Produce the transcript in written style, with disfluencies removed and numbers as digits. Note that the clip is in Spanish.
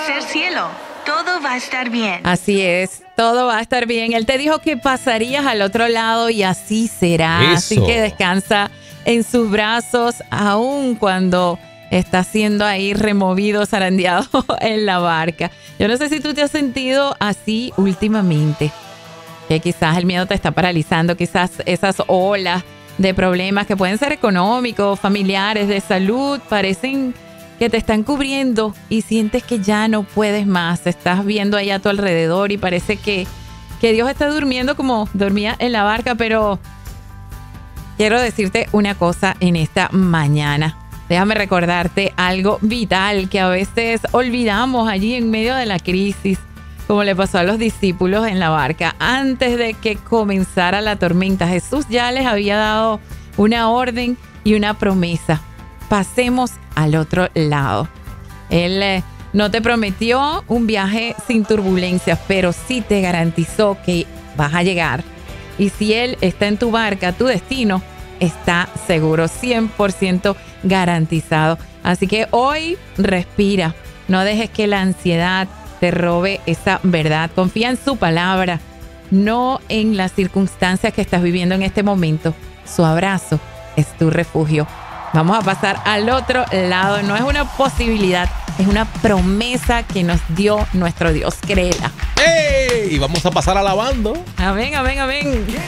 tercer cielo. Todo va a estar bien. Así es, todo va a estar bien. Él te dijo que pasarías al otro lado y así será. Eso. Así que descansa en sus brazos, aun cuando está siendo ahí removido, zarandeado en la barca. Yo no sé si tú te has sentido así últimamente, que quizás el miedo te está paralizando, quizás esas olas de problemas que pueden ser económicos, familiares, de salud, parecen que te están cubriendo y sientes que ya no puedes más. Estás viendo ahí a tu alrededor y parece que Dios está durmiendo como dormía en la barca, pero quiero decirte una cosa en esta mañana. Déjame recordarte algo vital que a veces olvidamos allí en medio de la crisis, como le pasó a los discípulos en la barca. Antes de que comenzara la tormenta, Jesús ya les había dado una orden y una promesa. Pasemos al otro lado. Él no te prometió un viaje sin turbulencias, pero sí te garantizó que vas a llegar. Y si Él está en tu barca, tu destino está seguro, 100% garantizado. Así que hoy respira. No dejes que la ansiedad te robe esa verdad. Confía en su palabra, no en las circunstancias que estás viviendo en este momento. Su abrazo es tu refugio. Vamos a pasar al otro lado. No es una posibilidad, es una promesa que nos dio nuestro Dios. Créela. ¡Ey! Y vamos a pasar alabando. Amén, amén, amén.